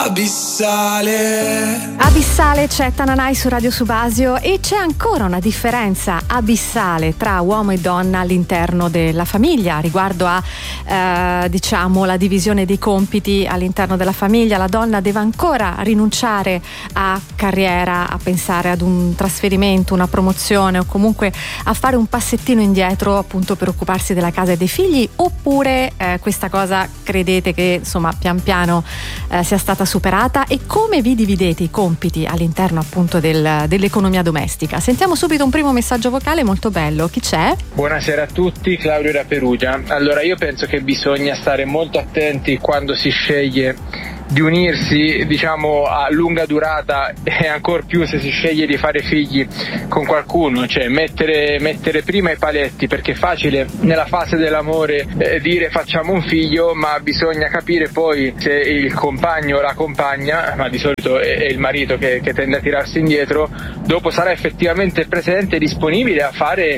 Abissale, c'è Tananai su Radio Subasio, e c'è ancora una differenza abissale tra uomo e donna all'interno della famiglia riguardo a diciamo la divisione dei compiti all'interno della famiglia. La donna deve ancora rinunciare a carriera, a pensare ad un trasferimento, una promozione, o comunque a fare un passettino indietro appunto per occuparsi della casa e dei figli, oppure questa cosa credete che insomma pian piano sia stata superata? E come vi dividete i compiti all'interno appunto dell'economia domestica? Sentiamo subito un primo messaggio vocale molto bello. Chi c'è? Buonasera a tutti, Claudio da Perugia. Allora, io penso che bisogna stare molto attenti quando si sceglie di unirsi, diciamo, a lunga durata, e ancor più se si sceglie di fare figli con qualcuno, cioè mettere prima i paletti, perché è facile nella fase dell'amore dire facciamo un figlio, ma bisogna capire poi se il compagno o la compagna, ma di solito è il marito che tende a tirarsi indietro, dopo sarà effettivamente presente e disponibile a fare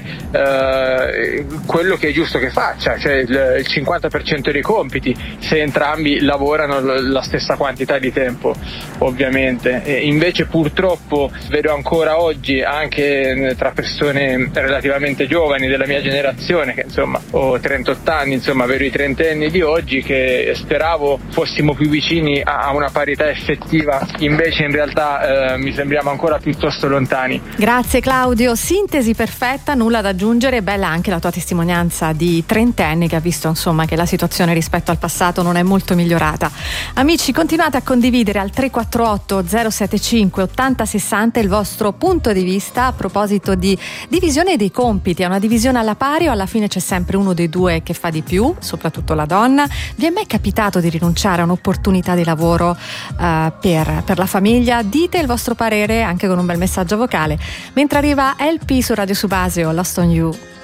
quello che è giusto che faccia, cioè il 50% dei compiti, se entrambi lavorano la stessa quantità di tempo, ovviamente. E invece purtroppo vedo ancora oggi, anche tra persone relativamente giovani della mia generazione, che insomma ho 38 anni, insomma vedo i trentenni di oggi che speravo fossimo più vicini a una parità effettiva, invece in realtà mi sembriamo ancora piuttosto lontani. Grazie Claudio, sintesi perfetta, nulla da aggiungere. Bella anche la tua testimonianza di trentenne che ha visto insomma che la situazione rispetto al passato non è molto migliorata. Amici, continuate a condividere al 348 075 80 60 il vostro punto di vista a proposito di divisione dei compiti. È una divisione alla pari o alla fine c'è sempre uno dei due che fa di più, soprattutto la donna? Vi è mai capitato di rinunciare a un'opportunità di lavoro per la famiglia? Dite il vostro parere anche con un bel messaggio vocale mentre arriva LP su Radio Subasio, Lost on You.